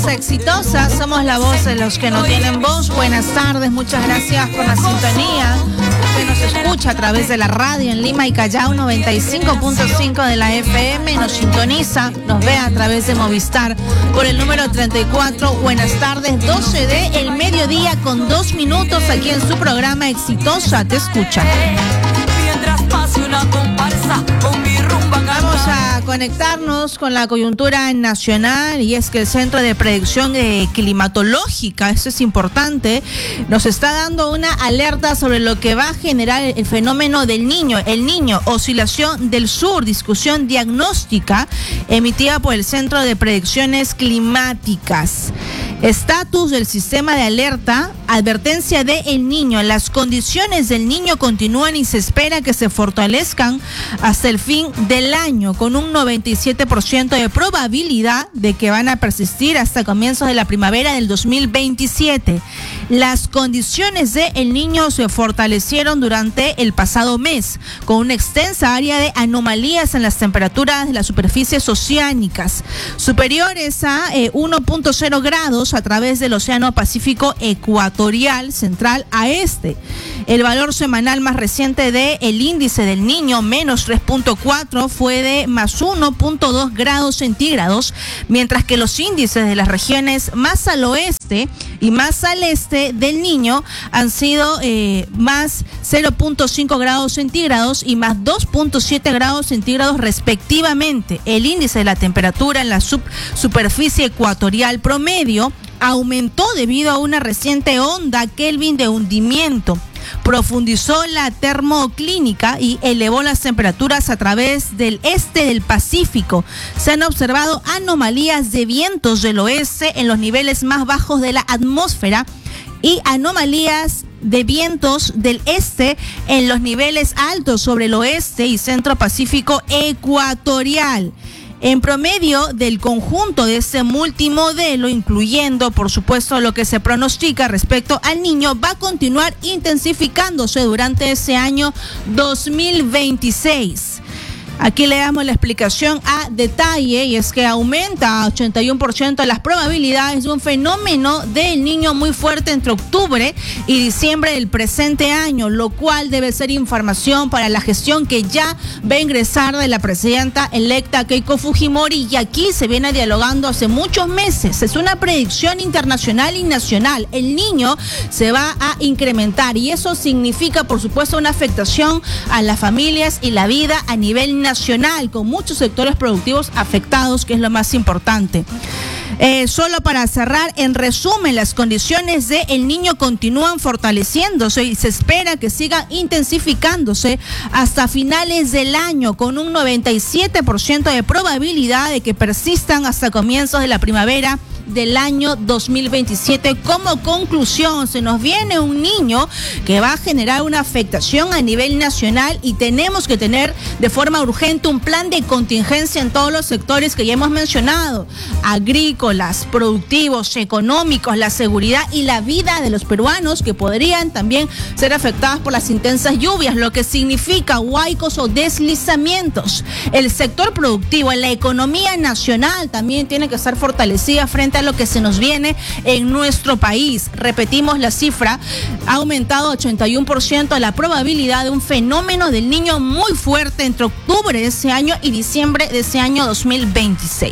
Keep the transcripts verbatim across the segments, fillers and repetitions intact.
a Exitosa, somos la voz de los que no tienen voz. Buenas tardes, muchas gracias por la sintonía. Usted nos escucha a través de la radio en Lima y Callao, noventa y cinco punto cinco de la F M, nos sintoniza, nos ve a través de Movistar por el número treinta y cuatro. Buenas tardes, doce de el mediodía con dos minutos aquí en su programa Exitosa, te escucha. Mientras pase una comparsa con mi rumba. Vamos a conectarnos con la coyuntura nacional, y es que el Centro de Predicción eh, Climatológica, eso es importante, nos está dando una alerta sobre lo que va a generar el, el fenómeno del niño, el niño, oscilación del sur, discusión diagnóstica emitida por el Centro de Predicciones Climáticas. Estatus del sistema de alerta, advertencia de El Niño. Las condiciones del niño continúan y se espera que se fortalezcan hasta el fin del año, con un noventa y siete por ciento de probabilidad de que van a persistir hasta comienzos de la primavera del dos mil veintisiete. Las condiciones de El Niño se fortalecieron durante el pasado mes, con una extensa área de anomalías en las temperaturas de las superficies oceánicas, superiores a eh, uno punto cero grados a través del Océano Pacífico ecuatorial, central a este. El valor semanal más reciente del índice del Niño, menos tres punto cuatro, fue de más uno punto dos grados centígrados, mientras que los índices de las regiones más al oeste y más al este del Niño han sido eh, más cero punto cinco grados centígrados y más dos punto siete grados centígrados respectivamente. El índice de la temperatura en la sub superficie ecuatorial promedio aumentó debido a una reciente onda Kelvin de hundimiento. Profundizó la termoclínica y elevó las temperaturas a través del este del Pacífico. Se han observado anomalías de vientos del oeste en los niveles más bajos de la atmósfera y anomalías de vientos del este en los niveles altos sobre el oeste y centro Pacífico ecuatorial. En promedio del conjunto de este multimodelo, incluyendo por supuesto lo que se pronostica respecto al niño, va a continuar intensificándose durante ese año dos mil veintiséis. Aquí le damos la explicación a detalle, y es que aumenta a ochenta y uno por ciento las probabilidades de un fenómeno del niño muy fuerte entre octubre y diciembre del presente año, lo cual debe ser información para la gestión que ya va a ingresar de la presidenta electa Keiko Fujimori, y aquí se viene dialogando hace muchos meses. Es una predicción internacional y nacional. El niño se va a incrementar y eso significa, por supuesto, una afectación a las familias y la vida a nivel nacional. nacional, con muchos sectores productivos afectados, que es lo más importante. Eh, solo para cerrar, en resumen, las condiciones de El Niño continúan fortaleciéndose y se espera que sigan intensificándose hasta finales del año, con un noventa y siete por ciento de probabilidad de que persistan hasta comienzos de la primavera del año dos mil veintisiete. Como conclusión, se nos viene un niño que va a generar una afectación a nivel nacional y tenemos que tener de forma urgente un plan de contingencia en todos los sectores que ya hemos mencionado: agrícolas, productivos, económicos, la seguridad y la vida de los peruanos, que podrían también ser afectadas por las intensas lluvias, lo que significa huaicos o deslizamientos. El sector productivo, la economía nacional también tiene que estar fortalecida frente a lo que se nos viene en nuestro país. Repetimos la cifra: ha aumentado ochenta y uno por ciento la probabilidad de un fenómeno del niño muy fuerte entre octubre de ese año y diciembre de ese año dos mil veintiséis.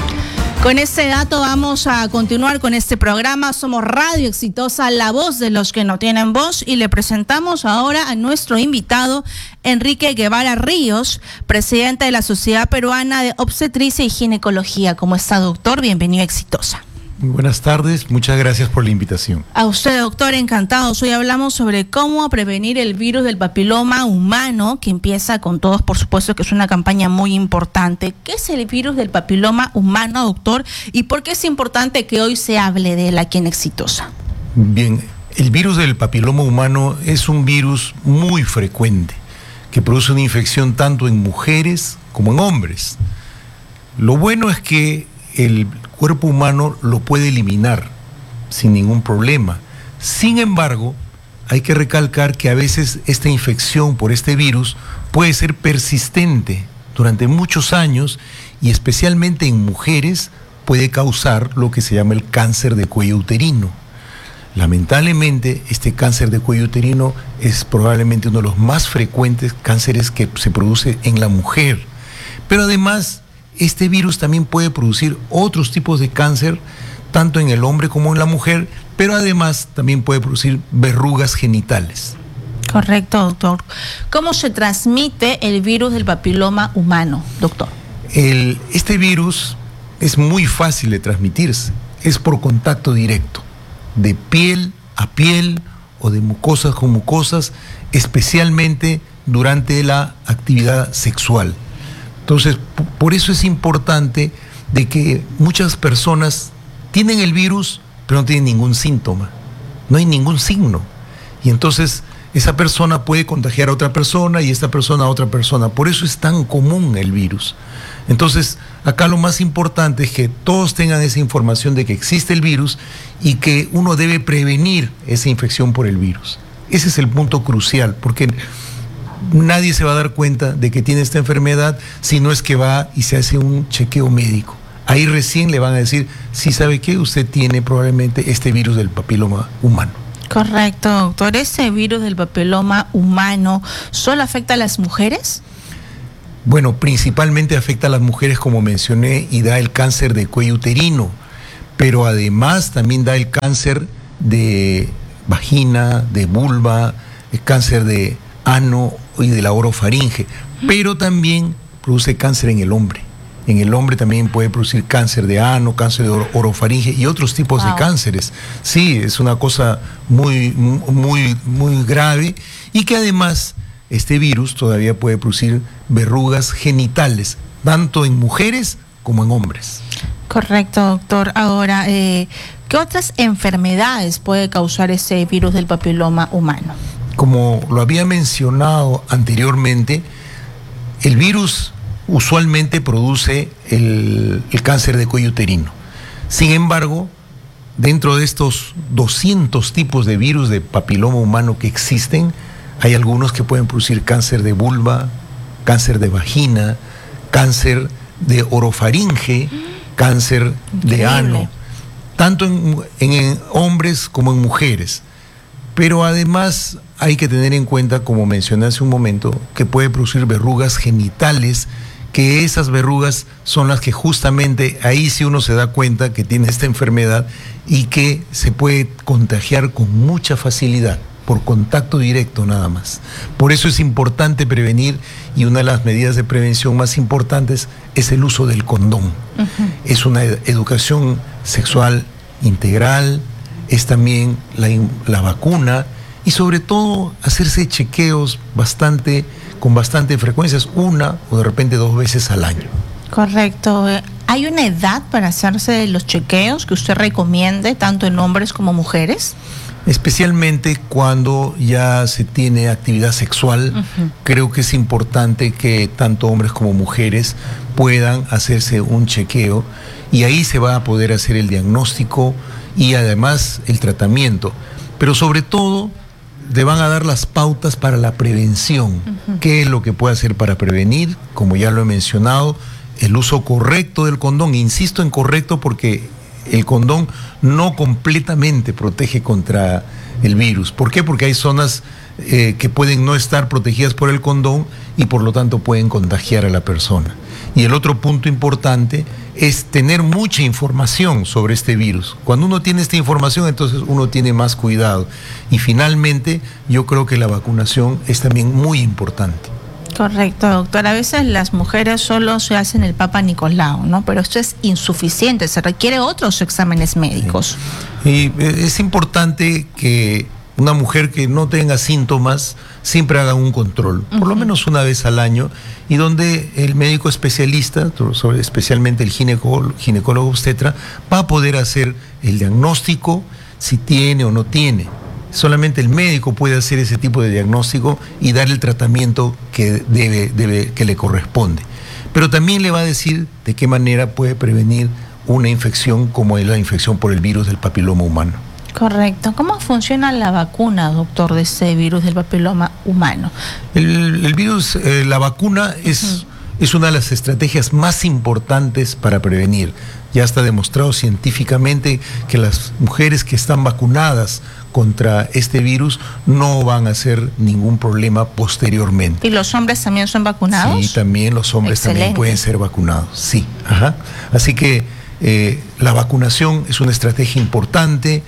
Con este dato vamos a continuar con este programa. Somos Radio Exitosa, la voz de los que no tienen voz, y le presentamos ahora a nuestro invitado, Enrique Guevara Ríos, presidente de la Sociedad Peruana de Obstetricia y Ginecología. ¿Cómo está, doctor? Bienvenido a Exitosa. Muy buenas tardes, muchas gracias por la invitación. A usted, doctor, encantados. Hoy hablamos sobre cómo prevenir el virus del papiloma humano, que empieza con todos, por supuesto, que es una campaña muy importante. ¿Qué es el virus del papiloma humano, doctor? ¿Y por qué es importante que hoy se hable de él aquí en Exitosa? Bien, el virus del papiloma humano es un virus muy frecuente, que produce una infección tanto en mujeres como en hombres. Lo bueno es que el cuerpo humano lo puede eliminar sin ningún problema. Sin embargo, hay que recalcar que a veces esta infección por este virus puede ser persistente durante muchos años y especialmente en mujeres puede causar lo que se llama el cáncer de cuello uterino. Lamentablemente, este cáncer de cuello uterino es probablemente uno de los más frecuentes cánceres que se produce en la mujer. Pero además, este virus también puede producir otros tipos de cáncer, tanto en el hombre como en la mujer, pero además también puede producir verrugas genitales. Correcto, doctor. ¿Cómo se transmite el virus del papiloma humano, doctor? El, este virus es muy fácil de transmitirse, es por contacto directo, de piel a piel o de mucosas con mucosas, especialmente durante la actividad sexual. Entonces, por eso es importante de que muchas personas tienen el virus, pero no tienen ningún síntoma, no hay ningún signo. Y entonces esa persona puede contagiar a otra persona y esta persona a otra persona. Por eso es tan común el virus. Entonces, acá lo más importante es que todos tengan esa información de que existe el virus y que uno debe prevenir esa infección por el virus. Ese es el punto crucial, porque nadie se va a dar cuenta de que tiene esta enfermedad si no es que va y se hace un chequeo médico. Ahí recién le van a decir, sí, sabe que usted tiene probablemente este virus del papiloma humano. Correcto, doctor. ¿Ese virus del papiloma humano solo afecta a las mujeres? Bueno, principalmente afecta a las mujeres, como mencioné, y da el cáncer de cuello uterino, pero además también da el cáncer de vagina, de vulva, el cáncer de ano y de la orofaringe, pero también produce cáncer en el hombre. En el hombre también puede producir cáncer de ano, cáncer de orofaringe y otros tipos wow. de cánceres. Sí, es una cosa muy, muy, muy grave y que además este virus todavía puede producir verrugas genitales, tanto en mujeres como en hombres. Correcto, doctor. Ahora, eh, ¿qué otras enfermedades puede causar ese virus del papiloma humano? Como lo había mencionado anteriormente, el virus usualmente produce el, el cáncer de cuello uterino. Sin embargo, dentro de estos doscientos tipos de virus de papiloma humano que existen, hay algunos que pueden producir cáncer de vulva, cáncer de vagina, cáncer de orofaringe, cáncer Increíble. de ano, tanto en, en, en hombres como en mujeres. Pero además hay que tener en cuenta, como mencioné hace un momento, que puede producir verrugas genitales, que esas verrugas son las que justamente ahí sí uno se da cuenta que tiene esta enfermedad y que se puede contagiar con mucha facilidad, por contacto directo nada más. Por eso es importante prevenir, y una de las medidas de prevención más importantes es el uso del condón. Uh-huh. Es una ed- educación sexual integral, es también la, la vacuna y sobre todo hacerse chequeos bastante, con bastante frecuencias, una o de repente dos veces al año. Correcto. ¿Hay una edad para hacerse los chequeos que usted recomiende, tanto en hombres como mujeres? Especialmente cuando ya se tiene actividad sexual, uh-huh. creo que es importante que tanto hombres como mujeres puedan hacerse un chequeo y ahí se va a poder hacer el diagnóstico y además el tratamiento. Pero sobre todo, le van a dar las pautas para la prevención. Uh-huh. ¿Qué es lo que puede hacer para prevenir? Como ya lo he mencionado, el uso correcto del condón. Insisto en correcto porque el condón no completamente protege contra el virus. ¿Por qué? Porque hay zonas eh, que pueden no estar protegidas por el condón y por lo tanto pueden contagiar a la persona. Y el otro punto importante es tener mucha información sobre este virus. Cuando uno tiene esta información, entonces uno tiene más cuidado. Y finalmente, yo creo que la vacunación es también muy importante. Correcto, doctor. A veces las mujeres solo se hacen el Papa Nicolau, ¿no? Pero esto es insuficiente, se requiere otros exámenes médicos. Sí. Y es importante que una mujer que no tenga síntomas siempre haga un control, por uh-huh. lo menos una vez al año, y donde el médico especialista, especialmente el ginecólogo, ginecólogo obstetra, va a poder hacer el diagnóstico si tiene o no tiene. Solamente el médico puede hacer ese tipo de diagnóstico y dar el tratamiento que debe, debe, que le corresponde. Pero también le va a decir de qué manera puede prevenir una infección como es la infección por el virus del papiloma humano. Correcto. ¿Cómo funciona la vacuna, doctor, de ese virus del papiloma humano? El, el virus, eh, la vacuna es, uh-huh. es una de las estrategias más importantes para prevenir. Ya está demostrado científicamente que las mujeres que están vacunadas contra este virus no van a hacer ningún problema posteriormente. ¿Y los hombres también son vacunados? Sí, también los hombres Excelente. también pueden ser vacunados, sí. Ajá. Así que eh, la vacunación es una estrategia importante,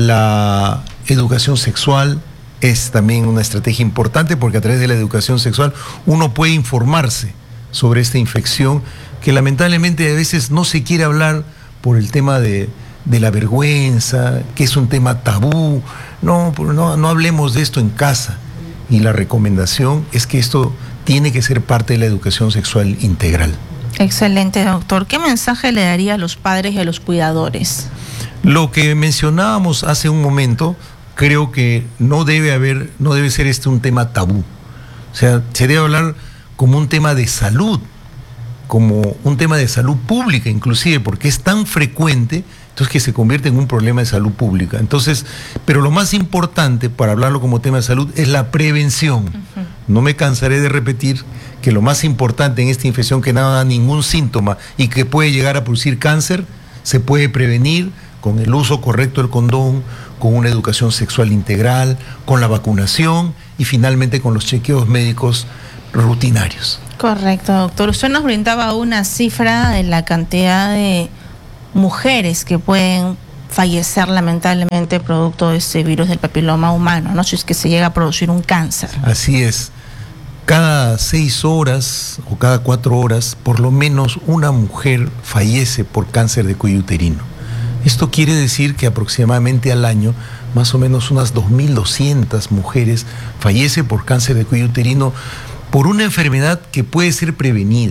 la educación sexual es también una estrategia importante, porque a través de la educación sexual uno puede informarse sobre esta infección que lamentablemente a veces no se quiere hablar por el tema de, de la vergüenza, que es un tema tabú. No, no, no hablemos de esto en casa. Y la recomendación es que esto tiene que ser parte de la educación sexual integral. Excelente, doctor. ¿Qué mensaje le daría a los padres y a los cuidadores? Lo que mencionábamos hace un momento, creo que no debe haber, no debe ser este un tema tabú. O sea, se debe hablar como un tema de salud, como un tema de salud pública inclusive, porque es tan frecuente, entonces que se convierte en un problema de salud pública. Entonces, pero lo más importante para hablarlo como tema de salud es la prevención. Uh-huh. No me cansaré de repetir que lo más importante en esta infección, que no da ningún síntoma y que puede llegar a producir cáncer, se puede prevenir con el uso correcto del condón, con una educación sexual integral, con la vacunación y finalmente con los chequeos médicos rutinarios. Correcto, doctor. Usted nos brindaba una cifra de la cantidad de mujeres que pueden fallecer lamentablemente producto de este virus del papiloma humano, ¿no? Si es que se llega a producir un cáncer. Así es. Cada seis horas o cada cuatro horas, por lo menos una mujer fallece por cáncer de cuello uterino. Esto quiere decir que aproximadamente al año, más o menos unas dos mil doscientas mujeres fallecen por cáncer de cuello uterino por una enfermedad que puede ser prevenida.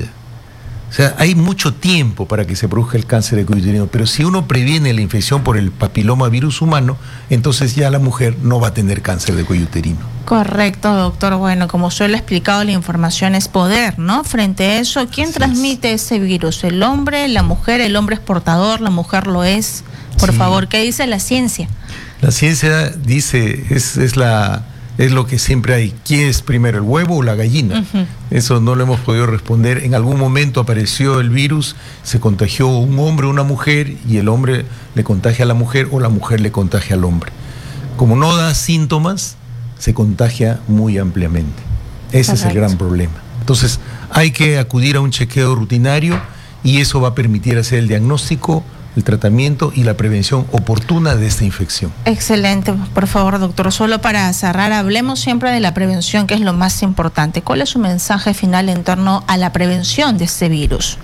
O sea, hay mucho tiempo para que se produzca el cáncer de cuello uterino, pero si uno previene la infección por el papiloma virus humano, entonces ya la mujer no va a tener cáncer de cuello uterino. Correcto, doctor. Bueno, como usted lo ha explicado, la información es poder, ¿no? Frente a eso, ¿quién Así transmite es. ese virus? ¿El hombre, la mujer? ¿El hombre es portador, la mujer lo es? Por sí. favor, ¿qué dice la ciencia? La ciencia dice, es, es la... es lo que siempre hay. ¿Quién es primero, el huevo o la gallina? Uh-huh. Eso no lo hemos podido responder. En algún momento apareció el virus, se contagió un hombre o una mujer, y el hombre le contagia a la mujer o la mujer le contagia al hombre. Como no da síntomas, se contagia muy ampliamente. Ese Correcto. es el gran problema. Entonces, hay que acudir a un chequeo rutinario y eso va a permitir hacer el diagnóstico, el tratamiento y la prevención oportuna de esta infección. Excelente. Por favor, doctor, solo para cerrar, hablemos siempre de la prevención, que es lo más importante. ¿Cuál es su mensaje final en torno a la prevención de este virus?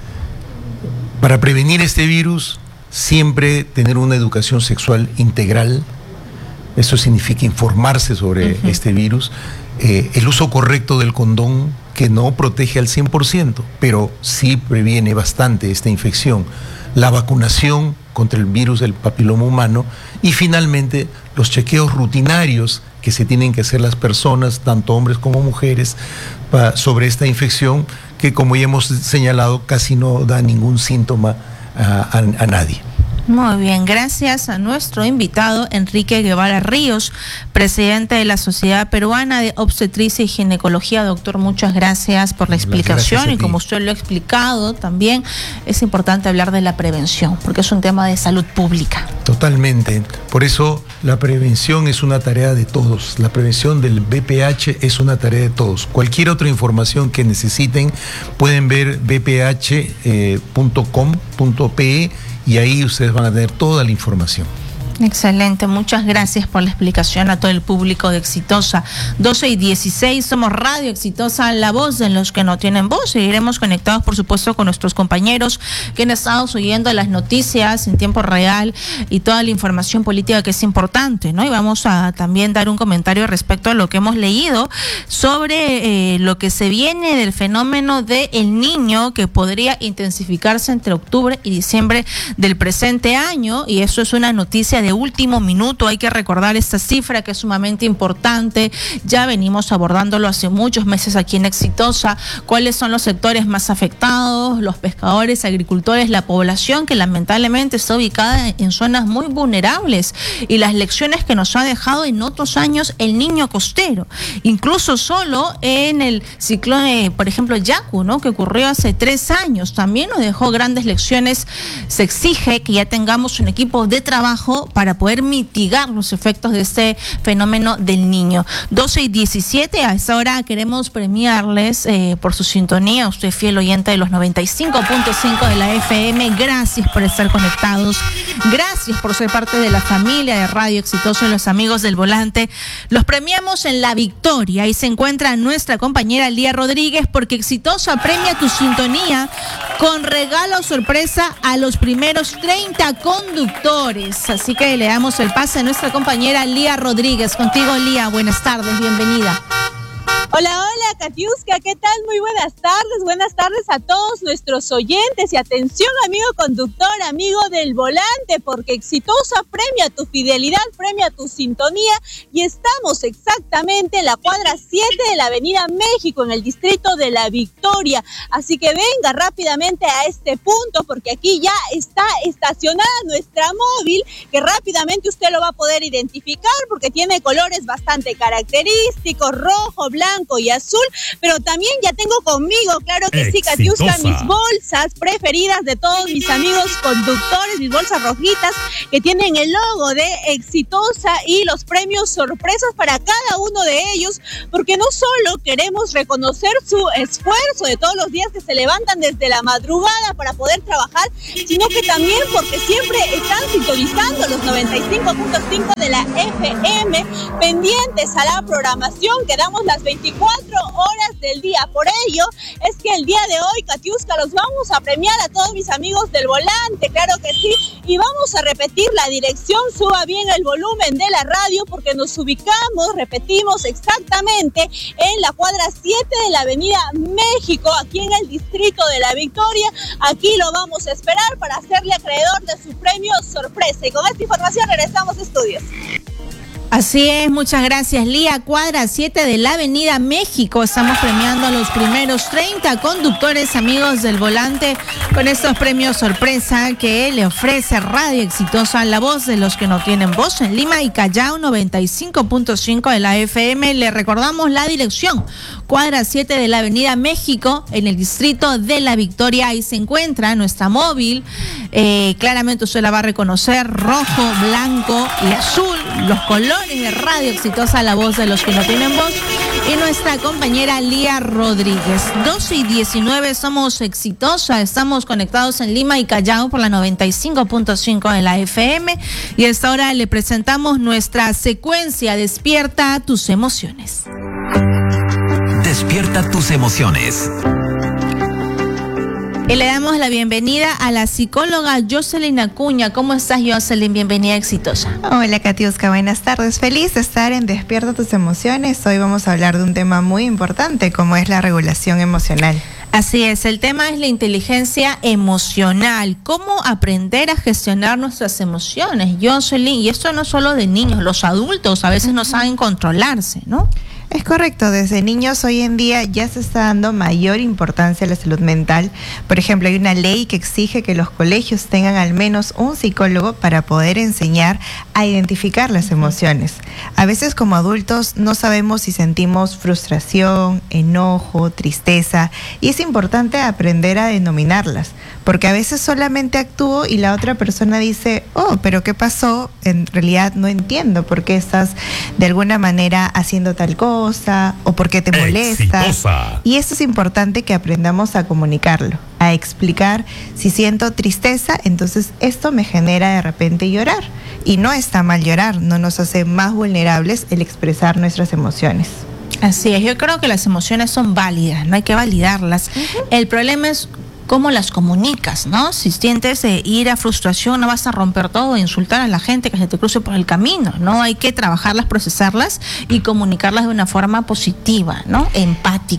Para prevenir este virus, siempre tener una educación sexual integral. Eso significa informarse sobre uh-huh. este virus. Eh, el uso correcto del condón, que no protege al cien por ciento, pero sí previene bastante esta infección. La vacunación contra el virus del papiloma humano y finalmente los chequeos rutinarios que se tienen que hacer las personas, tanto hombres como mujeres, pa, sobre esta infección que, como ya hemos señalado, casi no da ningún síntoma a, a, a nadie. Muy bien, gracias a nuestro invitado Enrique Guevara Ríos, presidente de la Sociedad Peruana de Obstetricia y Ginecología. Doctor, muchas gracias por la explicación y como usted lo ha explicado también es importante hablar de la prevención porque es un tema de salud pública. Totalmente, por eso la prevención es una tarea de todos, la prevención del V I H I H es una tarea de todos. Cualquier otra información que necesiten pueden ver v p h punto com punto pe y ahí ustedes van a tener toda la información. Excelente, muchas gracias por la explicación a todo el público de Exitosa. doce y dieciséis, somos Radio Exitosa, la voz de los que no tienen voz. Seguiremos conectados, por supuesto, con nuestros compañeros que han estado oyendo las noticias en tiempo real y toda la información política que es importante, ¿no? Y vamos a también dar un comentario respecto a lo que hemos leído sobre eh, lo que se viene del fenómeno de El Niño, que podría intensificarse entre octubre y diciembre del presente año, y eso es una noticia de último minuto. Hay que recordar esta cifra que es sumamente importante. Ya venimos abordándolo hace muchos meses aquí en Exitosa. ¿Cuáles son los sectores más afectados? Los pescadores, agricultores, la población que lamentablemente está ubicada en zonas muy vulnerables, y las lecciones que nos ha dejado en otros años el niño costero. Incluso solo en el ciclón, eh, por ejemplo, Yaku, ¿no?, que ocurrió hace tres años, también nos dejó grandes lecciones. Se exige que ya tengamos un equipo de trabajo para poder mitigar los efectos de este fenómeno del niño. doce y diecisiete, a esta hora queremos premiarles eh, por su sintonía. Usted fiel oyente de los noventa y cinco punto cinco de la F M, gracias por estar conectados, gracias por ser parte de la familia de Radio Exitosa y los amigos del volante. Los premiamos en La Victoria. Ahí se encuentra nuestra compañera Lía Rodríguez, porque Exitosa premia tu sintonía con regalo sorpresa a los primeros treinta conductores. Así que le damos el pase a nuestra compañera Lía Rodríguez. Contigo, Lía, buenas tardes, bienvenida. Hola, hola, Katiuska, ¿qué tal? Muy buenas tardes, buenas tardes a todos nuestros oyentes y atención, amigo conductor, amigo del volante, porque Exitosa premia tu fidelidad, premia tu sintonía, y estamos exactamente en la cuadra siete de la Avenida México, en el distrito de La Victoria. Así que venga rápidamente a este punto, porque aquí ya está estacionada nuestra móvil, que rápidamente usted lo va a poder identificar, porque tiene colores bastante característicos, rojo, blanco y azul, pero también ya tengo conmigo, claro que sí, Katiuska, mis bolsas preferidas de todos mis amigos conductores, mis bolsas rojitas que tienen el logo de Exitosa y los premios sorpresas para cada uno de ellos, porque no solo queremos reconocer su esfuerzo de todos los días que se levantan desde la madrugada para poder trabajar, sino que también porque siempre están sintonizando los noventa y cinco punto cinco de la F M, pendientes a la programación que damos las veinticuatro horas del día. Por ello es que el día de hoy, Katiuska, los vamos a premiar a todos mis amigos del volante, claro que sí, y vamos a repetir la dirección. Suba bien el volumen de la radio, porque nos ubicamos, repetimos, exactamente en la cuadra siete de la Avenida México, aquí en el distrito de La Victoria. Aquí lo vamos a esperar para hacerle acreedor de su premio sorpresa, y con esta información regresamos a estudios. Así es, muchas gracias, Lía. Cuadra siete de la Avenida México. Estamos premiando a los primeros treinta conductores, amigos del volante, con estos premios sorpresa que le ofrece Radio Exitosa, la voz de los que no tienen voz, en Lima y Callao, noventa y cinco punto cinco de la F M. Le recordamos la dirección: cuadra siete de la Avenida México, en el distrito de La Victoria. Ahí se encuentra nuestra móvil. Eh, claramente usted la va a reconocer: rojo, blanco y azul, los colores de Radio Exitosa, la voz de los que no tienen voz, y nuestra compañera Lía Rodríguez. doce y diecinueve, somos Exitosa, estamos conectados en Lima y Callao por la noventa y cinco punto cinco de la F M, y a esta hora le presentamos nuestra secuencia Despierta tus emociones. Despierta tus emociones. Y le damos la bienvenida a la psicóloga Jocelyn Acuña. ¿Cómo estás, Jocelyn? Bienvenida a Exitosa. Hola, Katiuska, buenas tardes. Feliz de estar en Despierta tus emociones. Hoy vamos a hablar de un tema muy importante, como es la regulación emocional. Así es, el tema es la inteligencia emocional. ¿Cómo aprender a gestionar nuestras emociones, Jocelyn? Y esto no solo de niños, los adultos a veces no saben controlarse, ¿no? Es correcto, desde niños hoy en día ya se está dando mayor importancia a la salud mental. Por ejemplo, hay una ley que exige que los colegios tengan al menos un psicólogo para poder enseñar a identificar las emociones. A veces como adultos no sabemos si sentimos frustración, enojo, tristeza, y es importante aprender a denominarlas, porque a veces solamente actúo y la otra persona dice, oh, pero ¿qué pasó? En realidad no entiendo por qué estás de alguna manera haciendo tal cosa, o por qué te molesta. Exitosa. Y esto es importante que aprendamos a comunicarlo, a explicar: si siento tristeza, entonces esto me genera de repente llorar. Y no está mal llorar, no nos hace más vulnerables el expresar nuestras emociones. Así es, yo creo que las emociones son válidas, no hay que validarlas. Uh-huh. El problema es cómo las comunicas, ¿no? Si sientes eh, ira, frustración, no vas a romper todo e insultar a la gente que se te cruce por el camino, ¿no? Hay que trabajarlas, procesarlas y comunicarlas de una forma positiva, ¿no? Empática.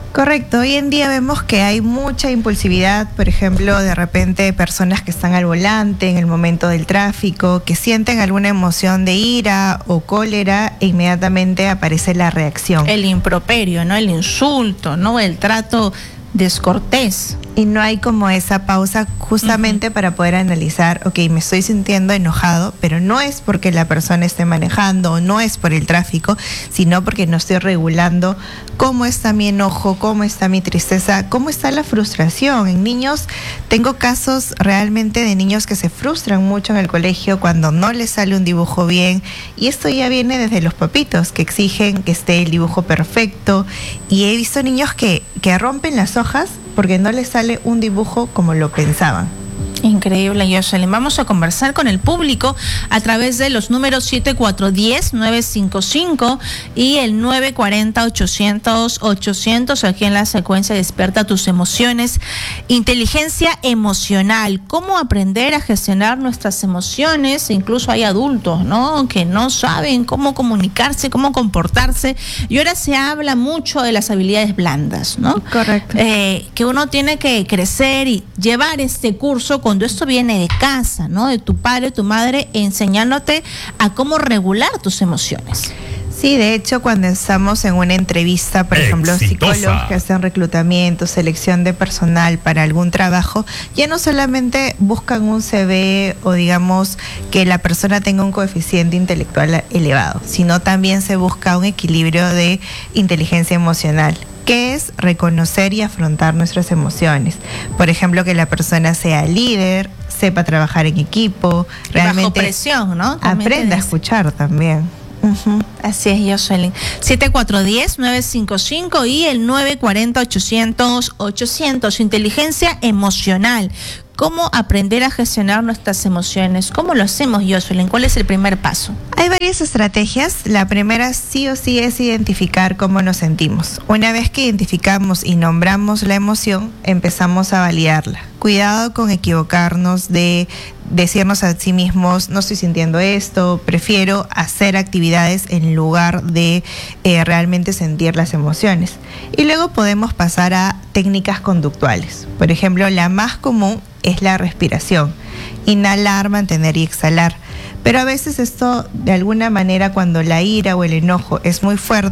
Correcto, hoy en día vemos que hay mucha impulsividad, por ejemplo, de repente personas que están al volante en el momento del tráfico, que sienten alguna emoción de ira o cólera e inmediatamente aparece la reacción. El improperio, ¿no? El insulto, ¿no? El trato descortés. Y no hay como esa pausa justamente uh-huh. para poder analizar, ok, me estoy sintiendo enojado, pero no es porque la persona esté manejando o no es por el tráfico, sino porque no estoy regulando cómo está mi enojo, cómo está mi tristeza, cómo está la frustración. En niños, tengo casos realmente de niños que se frustran mucho en el colegio cuando no les sale un dibujo bien, y esto ya viene desde los papitos, que exigen que esté el dibujo perfecto, y he visto niños que, que rompen las hojas porque no les sale un dibujo como lo pensaban. Increíble, Jocelyn. Vamos a conversar con el público a través de los números siete cuatro uno cero, nueve cinco cinco y el nueve cuatro cero, ochocientos, ochocientos, aquí en la secuencia Despierta tus emociones. Inteligencia emocional, cómo aprender a gestionar nuestras emociones. Incluso hay adultos, ¿no?, que no saben cómo comunicarse, cómo comportarse, y ahora se habla mucho de las habilidades blandas, ¿no? Correcto. Eh, que uno tiene que crecer y llevar este curso cuando esto viene de casa, ¿no? De tu padre, tu madre, enseñándote a cómo regular tus emociones. Sí, de hecho, cuando estamos en una entrevista, por ejemplo, Exitosa. psicólogos que hacen reclutamiento, selección de personal para algún trabajo, ya no solamente buscan un C V o digamos que la persona tenga un coeficiente intelectual elevado, sino también se busca un equilibrio de inteligencia emocional, que es reconocer y afrontar nuestras emociones. Por ejemplo, que la persona sea líder, sepa trabajar en equipo, realmente bajo presión, ¿no? También aprenda a escuchar también. Uh-huh. Así es, Jocelyn. siete cuatro uno cero, nueve cinco cinco y el nueve cuatro cero, ochocientos, ochocientos. Inteligencia emocional. ¿Cómo aprender a gestionar nuestras emociones? ¿Cómo lo hacemos, Jocelyn? ¿Cuál es el primer paso? Hay varias estrategias. La primera sí o sí es identificar cómo nos sentimos. Una vez que identificamos y nombramos la emoción, empezamos a validarla. Cuidado con equivocarnos, de decirnos a sí mismos, no estoy sintiendo esto, prefiero hacer actividades en lugar de eh, realmente sentir las emociones. Y luego podemos pasar a técnicas conductuales. Por ejemplo, la más común es la respiración. Inhalar, mantener y exhalar. Pero a veces esto, de alguna manera, cuando la ira o el enojo es muy fuerte,